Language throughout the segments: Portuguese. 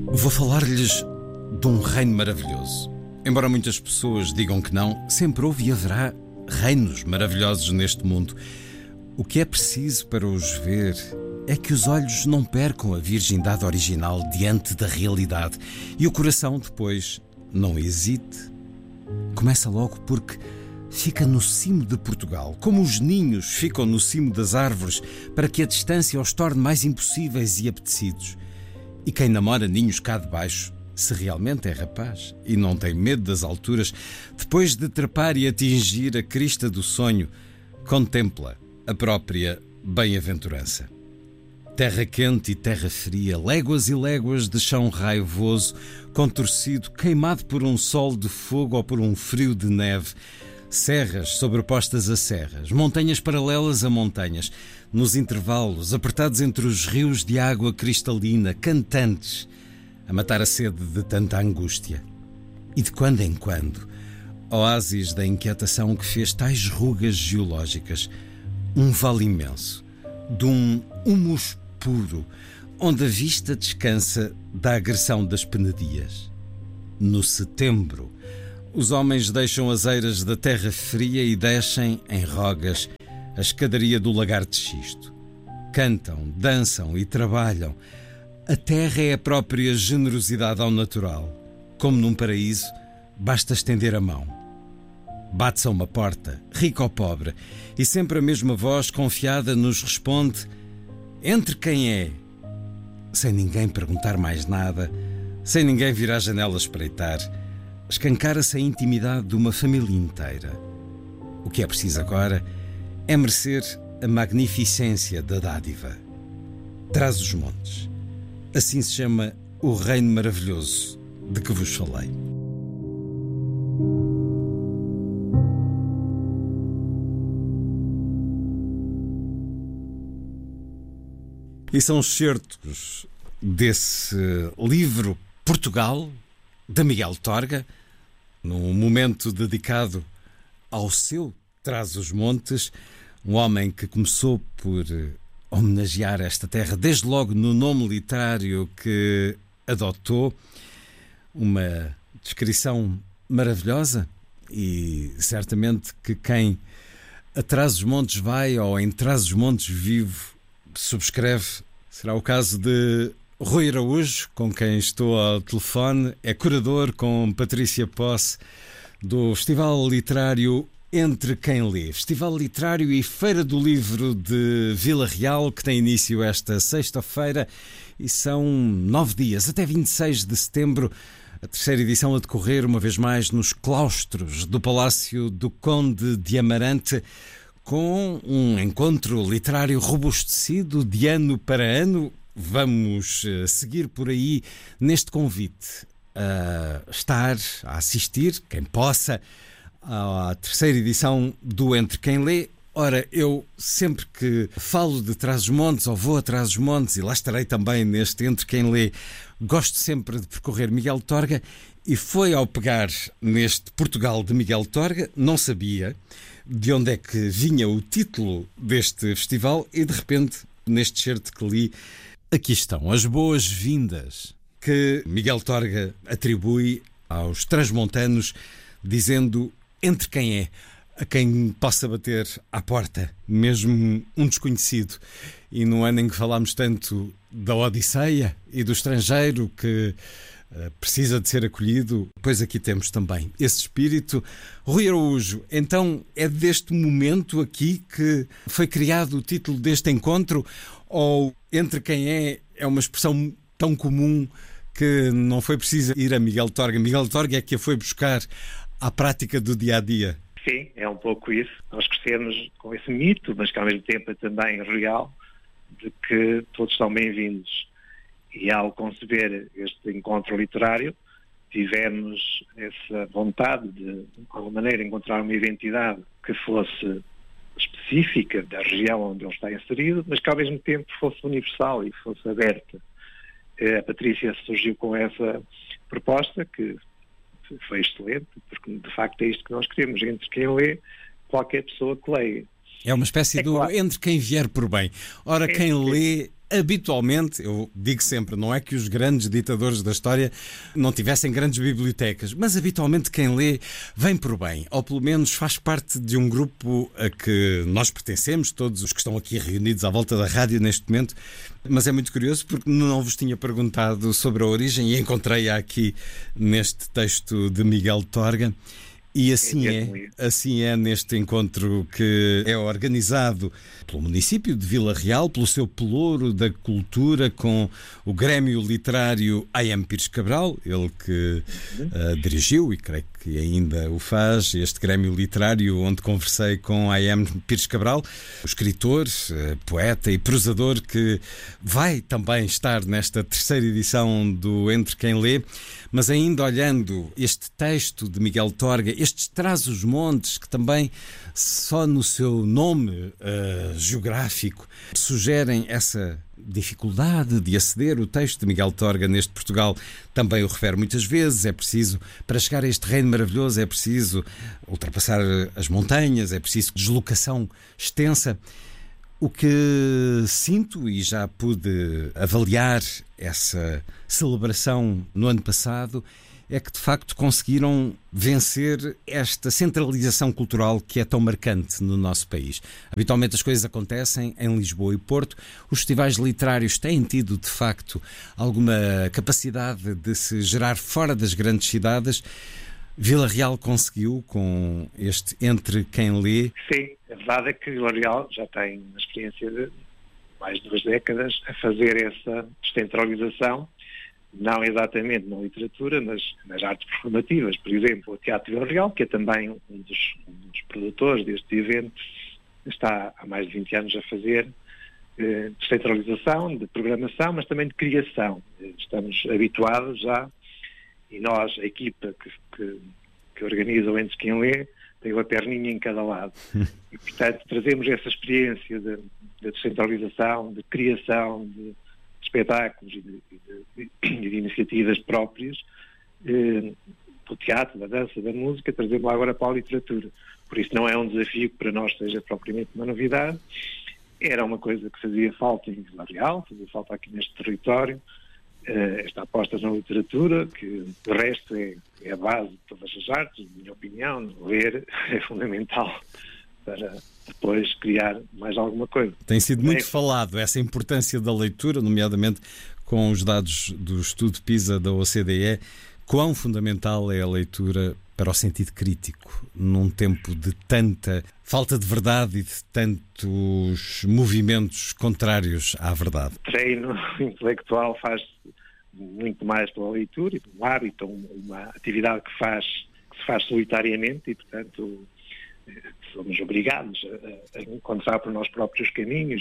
Vou falar-lhes de um reino maravilhoso. Embora muitas pessoas digam que não, sempre houve e haverá reinos maravilhosos neste mundo. O que é preciso para os ver é que os olhos não percam a virgindade original diante da realidade e o coração depois não hesite. Começa logo porque fica no cimo de Portugal, como os ninhos ficam no cimo das árvores, para que a distância os torne mais impossíveis e apetecidos. E quem namora ninhos cá de baixo, se realmente é rapaz e não tem medo das alturas, depois de trepar e atingir a crista do sonho, contempla a própria bem-aventurança. Terra quente e terra fria, léguas e léguas de chão raivoso, contorcido, queimado por um sol de fogo ou por um frio de neve, serras sobrepostas a serras, montanhas paralelas a montanhas, nos intervalos, apertados entre os rios de água cristalina, cantantes, a matar a sede de tanta angústia. E de quando em quando, oásis da inquietação que fez tais rugas geológicas, um vale imenso, de um humus puro, onde a vista descansa da agressão das penedias. No setembro, os homens deixam as eiras da terra fria e descem, em rogas, a escadaria do lagar de xisto. Cantam, dançam e trabalham. A terra é a própria generosidade ao natural. Como num paraíso, basta estender a mão. Bate-se a uma porta, rico ou pobre, e sempre a mesma voz confiada nos responde: entre quem é? Sem ninguém perguntar mais nada, sem ninguém vir à janela espreitar, escancara-se a intimidade de uma família inteira. O que é preciso agora é merecer a magnificência da dádiva. Trás-os-Montes. Assim se chama o reino maravilhoso de que vos falei. E são excertos desse livro Portugal, de Miguel Torga, num momento dedicado ao seu Trás-os-Montes, um homem que começou por homenagear esta terra, desde logo no nome literário que adotou, uma descrição maravilhosa, e certamente que quem a Trás-os-Montes vai ou em Trás-os-Montes vive, subscreve. Será o caso de Rui Araújo, com quem estou ao telefone, é curador com Patrícia Posse do Festival Literário Entre Quem Lê. Festival Literário e Feira do Livro de Vila Real, que tem início esta sexta-feira e são 9 dias, até 26 de setembro, a terceira edição a decorrer uma vez mais nos claustros do Palácio do Conde de Amarante, com um encontro literário robustecido de ano para ano. Vamos seguir por aí neste convite a estar, a assistir, quem possa, à terceira edição do Entre Quem Lê. Ora, eu sempre que falo de Trás-os-Montes ou vou a Trás-os-Montes, e lá estarei também neste Entre Quem Lê, gosto sempre de percorrer Miguel Torga, e foi ao pegar neste Portugal de Miguel Torga, não sabia de onde é que vinha o título deste festival, e de repente, neste certo que li, aqui estão as boas-vindas que Miguel Torga atribui aos transmontanos, dizendo entre quem é, a quem possa bater à porta, mesmo um desconhecido. E no ano em que falámos tanto da Odisseia e do estrangeiro que precisa de ser acolhido, pois aqui temos também esse espírito. Rui Araújo, então é deste momento aqui que foi criado o título deste encontro, ou entre quem é uma expressão tão comum que não foi preciso ir a Miguel Torga? Miguel Torga é que a foi buscar à prática do dia-a-dia. Sim, é um pouco isso. Nós crescemos com esse mito, mas que ao mesmo tempo é também real, de que todos são bem-vindos. E ao conceber este encontro literário, tivemos essa vontade de alguma maneira, encontrar uma identidade que fosse específica da região onde ele está inserido, mas que ao mesmo tempo fosse universal e fosse aberta. A Patrícia surgiu com essa proposta, que foi excelente, porque de facto é isto que nós queremos, entre quem lê, qualquer pessoa que leia. É uma espécie do claro, entre quem vier por bem. Ora, quem lê Habitualmente, eu digo sempre, não é que os grandes ditadores da história não tivessem grandes bibliotecas, mas habitualmente quem lê vem por bem, ou pelo menos faz parte de um grupo a que nós pertencemos, todos os que estão aqui reunidos à volta da rádio neste momento. Mas é muito curioso porque não vos tinha perguntado sobre a origem e encontrei-a aqui neste texto de Miguel Torga. E assim é neste encontro que é organizado pelo município de Vila Real, pelo seu pelouro da cultura, com o Grêmio Literário A.M. Pires Cabral, ele que dirigiu e creio que ainda o faz, este Grêmio Literário onde conversei com A.M. Pires Cabral, o escritor, poeta e prosador que vai também estar nesta terceira edição do Entre Quem Lê. Mas ainda olhando este texto de Miguel Torga, estes Trás-os-Montes, que também só no seu nome geográfico sugerem essa dificuldade de aceder. O texto de Miguel Torga neste Portugal também o refere muitas vezes. É preciso, para chegar a este reino maravilhoso, é preciso ultrapassar as montanhas, é preciso deslocação extensa. O que sinto, e já pude avaliar essa celebração no ano passado, é que de facto conseguiram vencer esta centralização cultural que é tão marcante no nosso país. Habitualmente as coisas acontecem em Lisboa e Porto. Os festivais literários têm tido de facto alguma capacidade de se gerar fora das grandes cidades. Vila Real conseguiu com este Entre Quem Lê? Sim, a verdade é que Vila Real já tem uma experiência de mais de 2 décadas a fazer essa descentralização, não exatamente na literatura, mas nas artes performativas. Por exemplo, o Teatro Vila Real, que é também um dos produtores deste evento, está há mais de 20 anos a fazer descentralização, de programação, mas também de criação. Estamos habituados já. E nós, a equipa que organiza o Entre Quem Lê, tem uma perninha em cada lado. E, portanto, trazemos essa experiência de descentralização, de criação de espetáculos e de iniciativas próprias, do teatro, da dança, da música, trazemos agora para a literatura. Por isso não é um desafio que para nós seja propriamente uma novidade. Era uma coisa que fazia falta em Vila Real, fazia falta aqui neste território. Esta aposta na literatura, que o resto é a base de todas as artes, na minha opinião. Ler é fundamental para depois criar mais alguma coisa. Tem sido muito falado essa importância da leitura, nomeadamente com os dados do estudo PISA da OCDE. Quão fundamental é a leitura para o sentido crítico, num tempo de tanta falta de verdade e de tantos movimentos contrários à verdade? O treino intelectual faz muito mais pela leitura, um hábito, uma atividade que se faz solitariamente e, portanto, somos obrigados a encontrar por nós próprios caminhos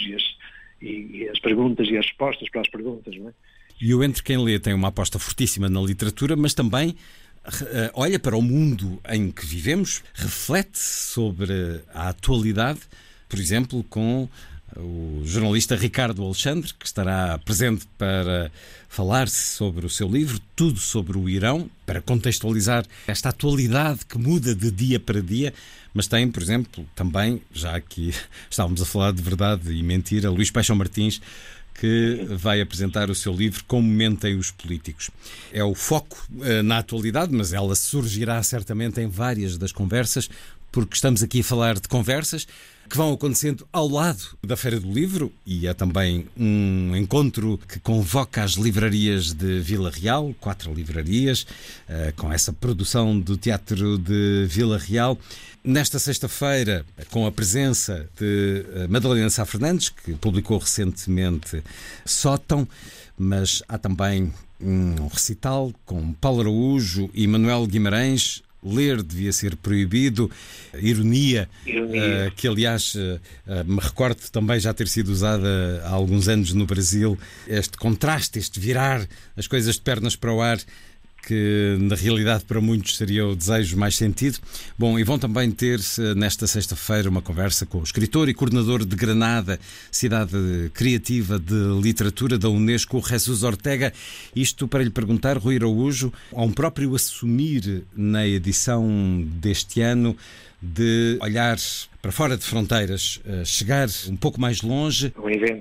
e as perguntas e as respostas para as perguntas, não é? E o Entre Quem Lê tem uma aposta fortíssima na literatura, mas também olha para o mundo em que vivemos, reflete sobre a atualidade, por exemplo, com o jornalista Ricardo Alexandre, que estará presente para falar sobre o seu livro, Tudo sobre o Irão, para contextualizar esta atualidade que muda de dia para dia, mas tem, por exemplo, também, já que estávamos a falar de verdade e mentira, Luís Paixão Martins, que vai apresentar o seu livro Como Mentem os Políticos. É o foco na atualidade, mas ela surgirá certamente em várias das conversas, porque estamos aqui a falar de conversas que vão acontecendo ao lado da Feira do Livro, e é também um encontro que convoca as livrarias de Vila Real, 4 livrarias, com essa produção do Teatro de Vila Real. Nesta sexta-feira, com a presença de Madalena Sá Fernandes, que publicou recentemente Sótão, mas há também um recital com Paulo Araújo e Manuel Guimarães. Ler devia ser proibido. Ironia. Que aliás me recordo também já ter sido usada há alguns anos no Brasil. Este contraste, este virar as coisas de pernas para o ar, que na realidade para muitos seria o desejo mais sentido. Bom, e vão também ter nesta sexta-feira uma conversa com o escritor e coordenador de Granada, cidade criativa de literatura da Unesco, Jesus Ortega. Isto para lhe perguntar, Rui Araújo, a um próprio assumir na edição deste ano de olhar para fora de fronteiras, chegar um pouco mais longe. Um evento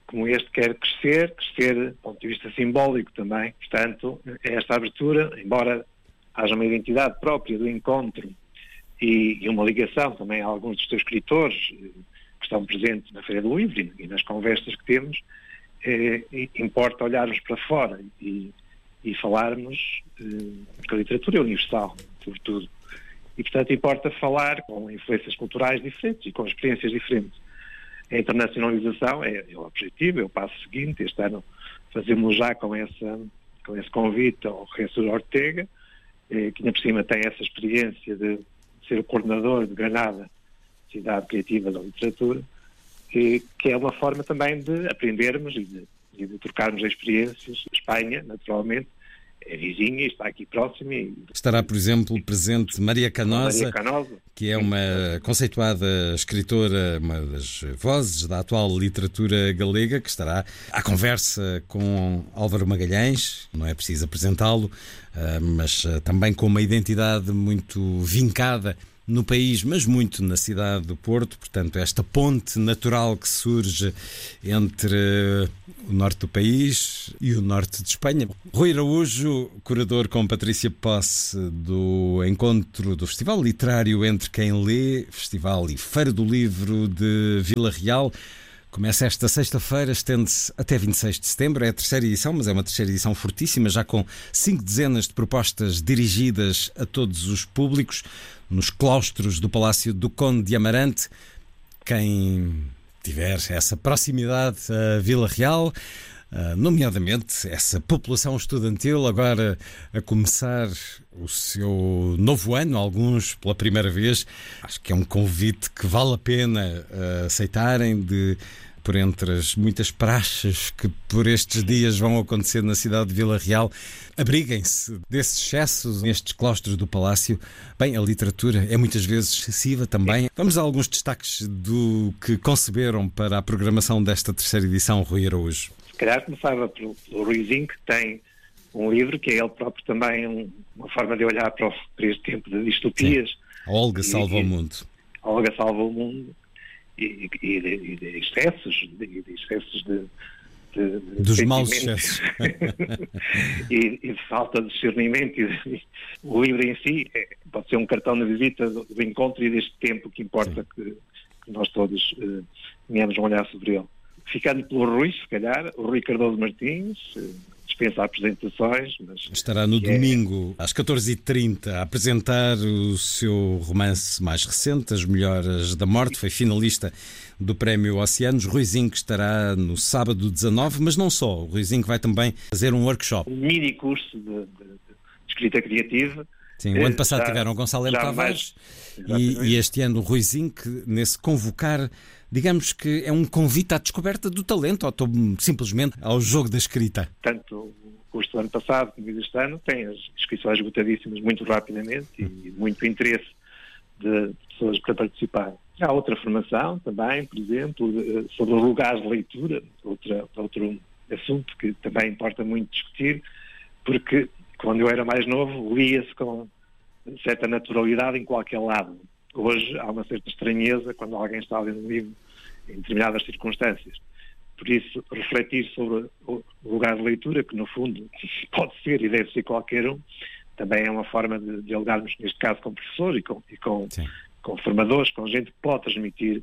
como este quer crescer do ponto de vista simbólico também. Portanto, esta abertura, embora haja uma identidade própria do encontro e uma ligação também a alguns dos seus escritores que estão presentes na Feira do Livro e nas conversas que temos, importa olharmos para fora e falarmos que a literatura é universal, sobretudo. E, portanto, importa falar com influências culturais diferentes e com experiências diferentes. A internacionalização é o objetivo, é o passo seguinte. Este ano fazemos já com esse convite ao Jesús Ortega, que ainda por cima tem essa experiência de ser o coordenador de Granada, Cidade Criativa da Literatura, que é uma forma também de aprendermos e de trocarmos experiências. A Espanha, naturalmente, é vizinha e está aqui próxima. Estará, por exemplo, presente Maria Canosa, que é uma conceituada escritora, uma das vozes da atual literatura galega, que estará à conversa com Álvaro Magalhães, não é preciso apresentá-lo, mas também com uma identidade muito vincada no país, mas muito na cidade do Porto. Portanto, esta ponte natural que surge entre o norte do país e o norte de Espanha. Rui Araújo, curador com Patrícia Posse do encontro do Festival Literário Entre Quem Lê, Festival e Feira do Livro de Vila Real. Começa esta sexta-feira, estende-se até 26 de setembro. É a terceira edição, mas é uma terceira edição fortíssima, já com 5 dezenas de propostas dirigidas a todos os públicos, nos claustros do Palácio do Conde de Amarante. Quem tiver essa proximidade a Vila Real, nomeadamente essa população estudantil, agora a começar o seu novo ano, alguns pela primeira vez, acho que é um convite que vale a pena aceitarem, por entre as muitas praxes que por estes dias vão acontecer na cidade de Vila Real. Abriguem-se desses excessos nestes claustros do Palácio. Bem, a literatura é muitas vezes excessiva também. Vamos a alguns destaques do que conceberam para a programação desta terceira edição, Rui Araújo. Se calhar começava pelo Ruizinho, que tem um livro que é ele próprio também uma forma de olhar para este tempo de distopias. Sim. A Olga Salva o Mundo. A Olga Salva o Mundo. E de excessos, dos maus excessos. e de falta de discernimento. O livro em si pode ser um cartão de visita do encontro e deste tempo que importa que nós todos tenhamos um olhar sobre ele. Ficando pelo Rui, se calhar, o Rui Cardoso Martins, dispensa apresentações. Mas estará no domingo, às 14h30, a apresentar o seu romance mais recente, As Melhoras da Morte. Foi finalista do Prémio Oceanos. Ruizinho que estará no sábado 19, mas não só. O Ruizinho vai também fazer um workshop. Um mini curso de escrita criativa. Sim, o ano passado tiveram o Gonçalo M. Tavares e este ano o Ruizinho, que nesse convocar, digamos que é um convite à descoberta do talento, ou simplesmente ao jogo da escrita. Tanto o curso do ano passado como este ano tem as inscrições esgotadíssimas muito rapidamente e muito interesse de pessoas para participar. Há outra formação também, por exemplo, sobre lugares de leitura, outro assunto que também importa muito discutir, porque quando eu era mais novo, lia-se com certa naturalidade em qualquer lado. Hoje há uma certa estranheza quando alguém está a ler um livro em determinadas circunstâncias. Por isso, refletir sobre o lugar de leitura, que no fundo pode ser e deve ser qualquer um, também é uma forma de dialogarmos, neste caso, com professores e com formadores, com gente que pode transmitir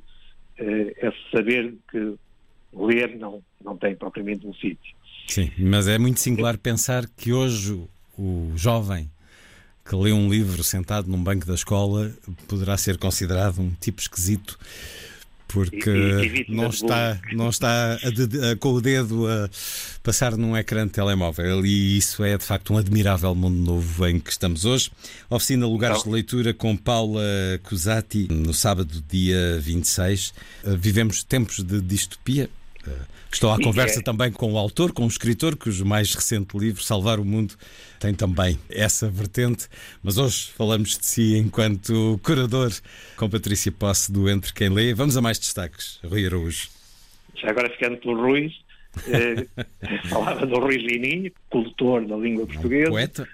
esse saber que ler não tem propriamente um sítio. Sim, mas é muito singular pensar que hoje o jovem que lê um livro sentado num banco da escola poderá ser considerado um tipo esquisito, porque não está com o dedo a passar num ecrã de telemóvel, e isso é de facto um admirável mundo novo em que estamos hoje. Oficina Lugares de Leitura com Paula Cusati no sábado, dia 26. Vivemos tempos de distopia. Estou à conversa também com o autor, com o escritor, cujo mais recente livro, Salvar o Mundo, tem também essa vertente. Mas hoje falamos de si enquanto curador, com Patrícia Posse do Entre Quem Lê. Vamos a mais destaques, Rui Araújo. Já agora ficando pelo Rui, falava do Rui Lininho, cultor da língua portuguesa. Poeta.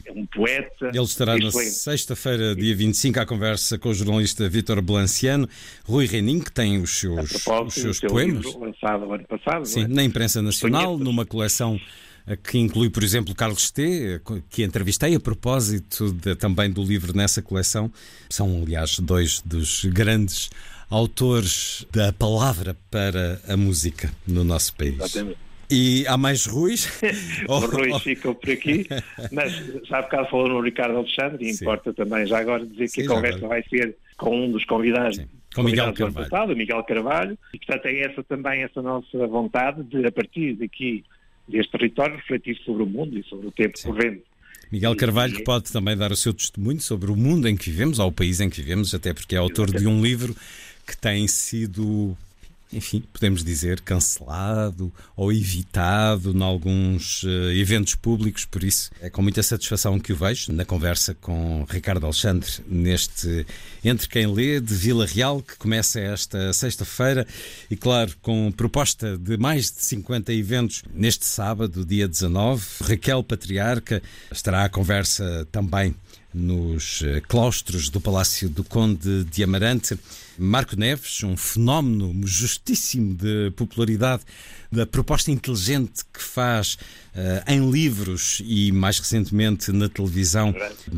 é um poeta. Ele estará na excelente. sexta-feira, dia 25, à conversa com o jornalista Vítor Blanciano. Rui Reininho, que tem os seus poemas. Livro lançado ano passado. Sim, na imprensa nacional, numa coleção que inclui, por exemplo, Carlos T., que entrevistei a propósito também do livro nessa coleção. São, aliás, dois dos grandes autores da palavra para a música no nosso país. Exatamente. E há mais Ruis? Os Ruis ficam por aqui, mas já há bocado falou no Ricardo Alexandre, e importa também já agora dizer que a conversa vai ser com um dos convidados. Com Miguel Carvalho. Passado, o Miguel Carvalho, e portanto é essa nossa vontade de, a partir daqui, deste território, refletir sobre o mundo e sobre o tempo corrente. Miguel Carvalho, que pode também dar o seu testemunho sobre o mundo em que vivemos, ou o país em que vivemos, até porque é autor de um livro que tem sido, enfim, podemos dizer, cancelado ou evitado em alguns eventos públicos, por isso é com muita satisfação que o vejo na conversa com Ricardo Alexandre neste Entre Quem Lê de Vila Real, que começa esta sexta-feira e, claro, com proposta de mais de 50 eventos neste sábado, dia 19. Raquel Patriarca estará à conversa também nos claustros do Palácio do Conde de Amarante. Marco Neves, um fenómeno justíssimo de popularidade da proposta inteligente que faz em livros e mais recentemente na televisão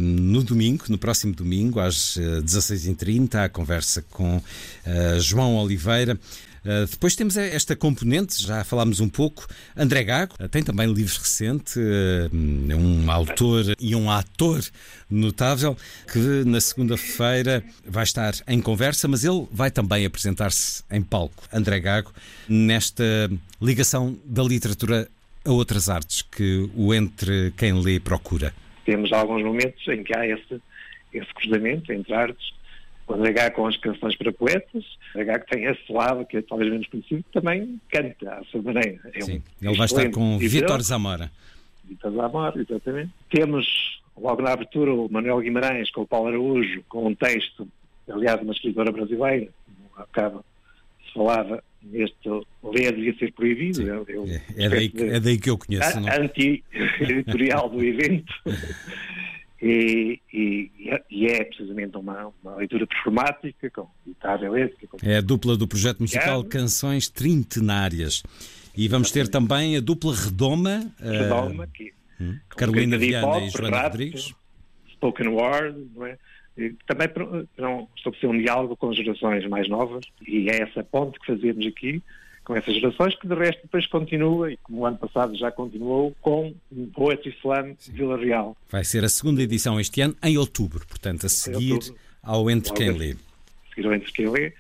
no próximo domingo às 16h30, a conversa com João Oliveira. Depois temos esta componente, já falámos um pouco, André Gago, tem também livro recente, é um autor e um ator notável, que na segunda-feira vai estar em conversa, mas ele vai também apresentar-se em palco, André Gago, nesta ligação da literatura a outras artes que o Entre Quem Lê procura. Temos alguns momentos em que há esse cruzamento entre artes. O André Gago com as canções para poetas, o André Gago tem esse lado que é talvez menos conhecido, também canta à sua maneira. Sim, ele vai estar com Vítor Zamora. Vítor Zamora, exatamente. Temos, logo na abertura, o Manuel Guimarães com o Paulo Araújo, com um texto, aliás, uma escritora brasileira, como acaba se falava, este ler devia ser proibido. É daí que eu conheço. Anti-editorial do evento. E é precisamente uma leitura performática, com guitarra elétrica. É a dupla do projeto musical Canções Trintenárias. E vamos ter também a dupla Redoma, Carolina Viana e Joana Rodrigues. Spoken Word, não é? E também para estabelecer um diálogo com as gerações mais novas, e é essa ponte que fazemos aqui com essas gerações, que de resto depois continua, e como o ano passado já continuou, com o Poetry Slam de Vila Real. Vai ser a segunda edição este ano, em outubro, portanto, a seguir ao Entre Quem Lê. Seguir ao Entre Quem Lê.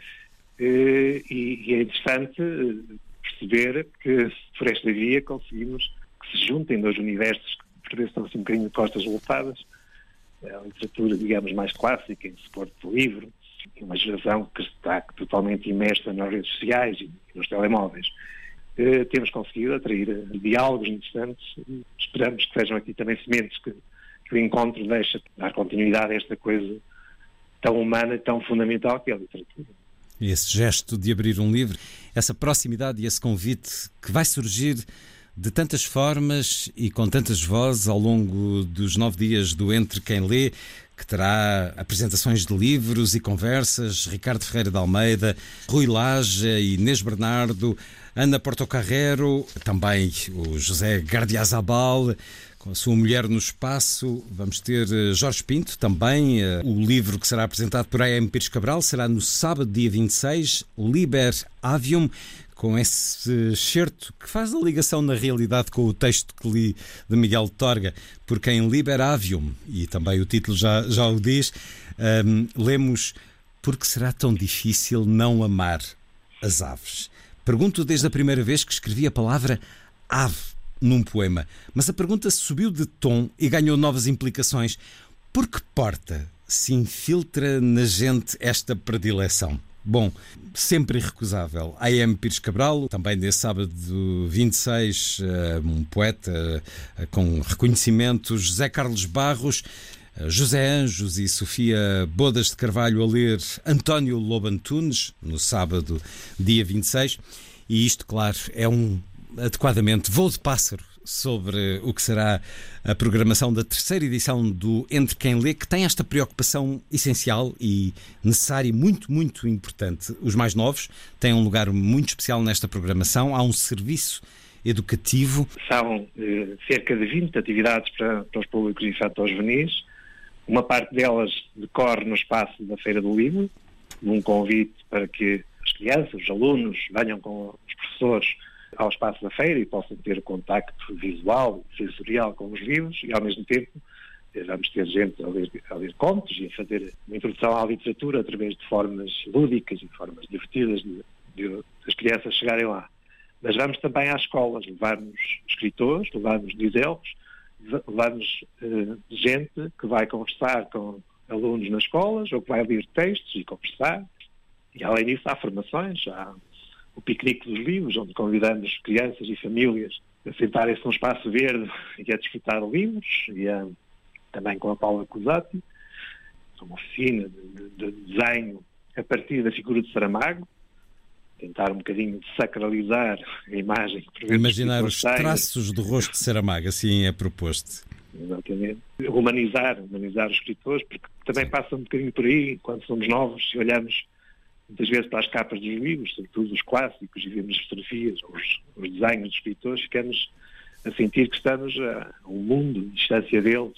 E é interessante perceber que, por esta via, conseguimos que se juntem dois universos que, por vezes, estão assim um bocadinho de costas voltadas. A literatura, digamos, mais clássica, em suporte do livro, e uma geração que está totalmente imersa nas redes sociais e nos telemóveis. Temos conseguido atrair diálogos interessantes e esperamos que sejam aqui também sementes que o encontro deixa dar continuidade a esta coisa tão humana e tão fundamental que é a literatura. E esse gesto de abrir um livro, essa proximidade e esse convite que vai surgir de tantas formas e com tantas vozes ao longo dos 9 dias do Entre Quem Lê, que terá apresentações de livros e conversas, Ricardo Ferreira de Almeida, Rui Lage, Inês Bernardo, Ana Portocarrero, também o José Gardiazabal, com a sua Mulher no Espaço. Vamos ter Jorge Pinto também. O livro que será apresentado por A.M. Pires Cabral será no sábado, dia 26, Liber Avium, com esse excerto que faz a ligação na realidade com o texto que li de Miguel Torga, porque em Liber Avium, e também o título já o diz, lemos: porque será tão difícil não amar as aves? Pergunto desde a primeira vez que escrevi a palavra ave num poema, mas a pergunta subiu de tom e ganhou novas implicações. Por que porta se infiltra na gente esta predileção? Bom, sempre irrecusável. A.M. Pires Cabral, também nesse sábado 26, um poeta com reconhecimento, José Carlos Barros, José Anjos e Sofia Bodas de Carvalho a ler António Lobo Antunes, no sábado, dia 26. E isto, claro, é adequadamente voo de pássaro sobre o que será a programação da terceira edição do Entre Quem Lê, que tem esta preocupação essencial e necessária e muito, muito importante. Os mais novos têm um lugar muito especial nesta programação. Há um serviço educativo. São cerca de 20 atividades para os públicos infanto-juvenis. Uma parte delas decorre no espaço da Feira do Livro, num convite para que as crianças, os alunos, venham com os professores ao espaço da feira e possam ter contacto visual, sensorial com os livros, e ao mesmo tempo vamos ter gente a ler contos e a fazer uma introdução à literatura através de formas lúdicas e formas divertidas de as crianças chegarem lá. Mas vamos também às escolas, levarmos escritores, levarmos dizelhos, levarmos gente que vai conversar com alunos nas escolas ou que vai ler textos e conversar. E além disso há formações, há o piquenique dos livros, onde convidamos crianças e famílias a sentarem-se num espaço verde e a desfrutar de livros, e também com a Paula Cusati, uma oficina de desenho a partir da figura de Saramago, tentar um bocadinho de sacralizar a imagem. Imaginar os traços do rosto de Saramago, assim é proposto. Exatamente. Humanizar os escritores, porque também passa um bocadinho por aí, quando somos novos, se olhamos muitas vezes para as capas dos livros, sobretudo os clássicos, e vemos as fotografias, os desenhos dos escritores, ficamos a sentir que estamos a um mundo de distância deles,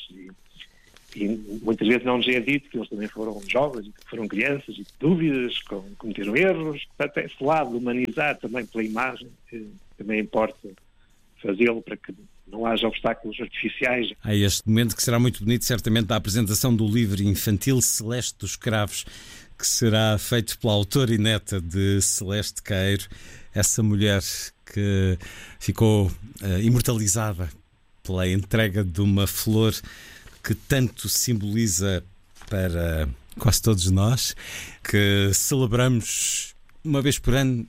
e muitas vezes não nos é dito que eles também foram jovens, que foram crianças, e dúvidas, cometeram erros. Portanto, esse lado de humanizar também pela imagem, também importa fazê-lo para que não haja obstáculos artificiais. Há este momento que será muito bonito, certamente, da apresentação do livro infantil Celeste dos Cravos, que será feito pela autora e neta de Celeste Queiro, essa mulher que ficou imortalizada pela entrega de uma flor que tanto simboliza para quase todos nós, que celebramos uma vez por ano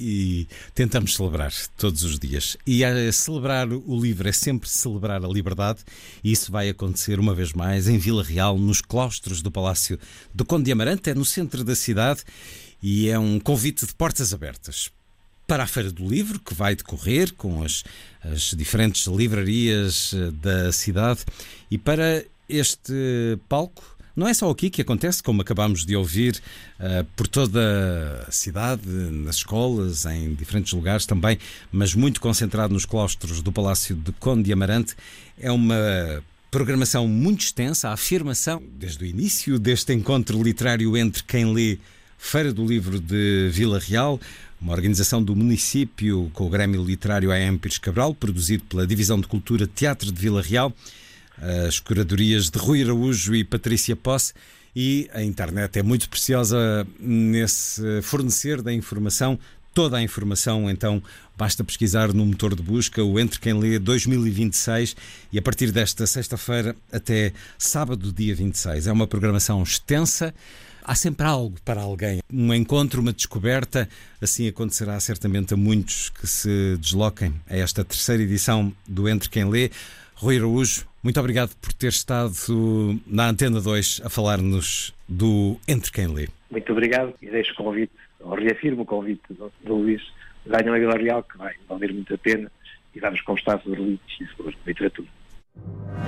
e tentamos celebrar todos os dias. E celebrar o livro é sempre celebrar a liberdade, e isso vai acontecer uma vez mais em Vila Real, nos claustros do Palácio do Conde de Amarante, é no centro da cidade, e é um convite de portas abertas para a Feira do Livro, que vai decorrer com as diferentes livrarias da cidade, e para este palco. Não é só aqui que acontece, como acabámos de ouvir, por toda a cidade, nas escolas, em diferentes lugares também, mas muito concentrado nos claustros do Palácio de Conde de Amarante. É uma programação muito extensa, a afirmação, desde o início deste encontro literário Entre Quem Lê, Feira do Livro de Vila Real, uma organização do município com o Grêmio Literário AM Pires Cabral, produzido pela Divisão de Cultura Teatro de Vila Real, as curadorias de Rui Araújo e Patrícia Posse, e a internet é muito preciosa nesse fornecer da informação, toda a informação. Então basta pesquisar no motor de busca o Entre Quem Lê 2026, e a partir desta sexta-feira até sábado, dia 26. É uma programação extensa, há sempre algo para alguém, um encontro, uma descoberta. Assim acontecerá certamente a muitos que se desloquem a esta terceira edição do Entre Quem Lê. Rui Araújo, muito obrigado por ter estado na Antena 2 a falar-nos do Entre Quem Lê. Muito obrigado, e deixo o convite, ou reafirmo o convite do Luís. Venham a Vila Real, que vai valer muito a pena, e vamos conversar sobre livros e sobre literatura.